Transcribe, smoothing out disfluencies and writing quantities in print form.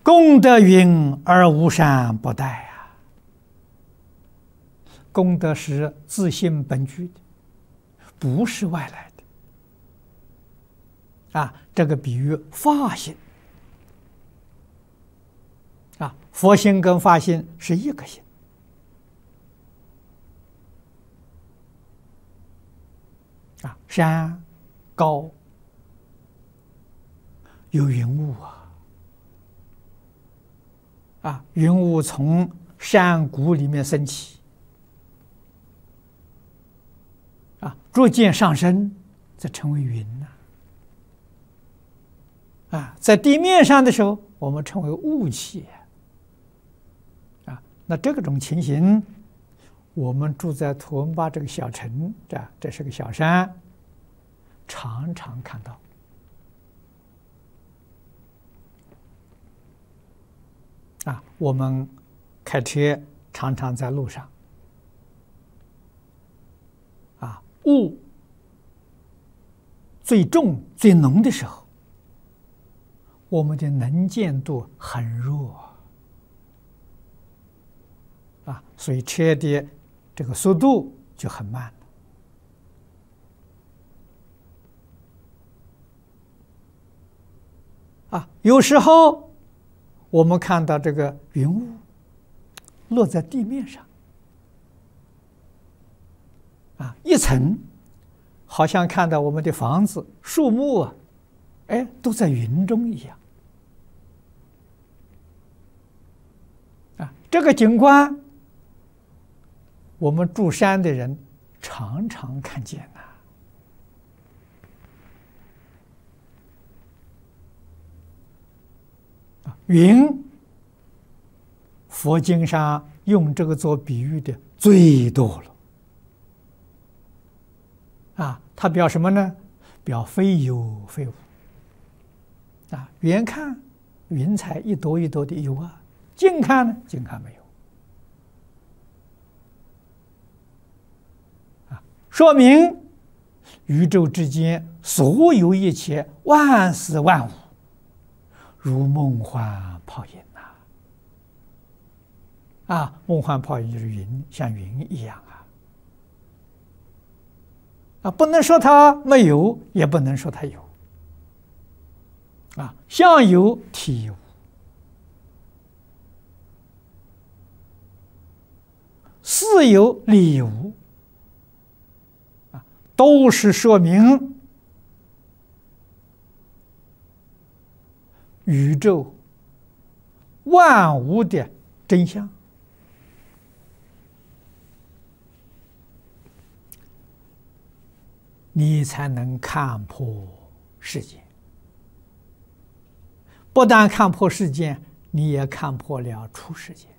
功德云而无善不殆呀。功德是自性本具的，不是外来的。这个比喻法性佛性跟法性是一个性。山高有云雾云雾从山谷里面升起逐渐上升，则成为云在地面上的时候，我们称为雾气那这种情形，我们住在图文巴这个小城，这是个小山，常常看到我们开车常常在路上雾最重最浓的时候，我们的能见度很弱所以车的这个速度就很慢了有时候我们看到这个云雾落在地面上一层，好像看到我们的房子、树木都在云中一样这个景观，我们住山的人常常看见云，佛经上用这个做比喻的最多了它表什么呢？表非有非无远看云彩一朵一朵的有近看呢，近看没有说明宇宙之间所有一切万事万物如梦幻泡影梦幻泡影就是云，像云一样不能说它没有，也不能说它有相有体无，事有理无都是说明宇宙万物的真相。你才能看破世界，不但看破世界，你也看破了出世界。